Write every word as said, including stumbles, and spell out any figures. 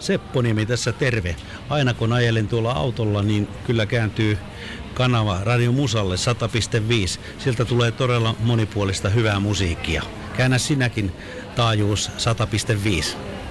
Sepponiemi tässä terve. Aina kun ajelen tuolla autolla, niin kyllä kääntyy kanava Radio Musalle sata pilkku viisi. Sieltä tulee todella monipuolista hyvää musiikkia. Käännä sinäkin taajuus sata pilkku viisi.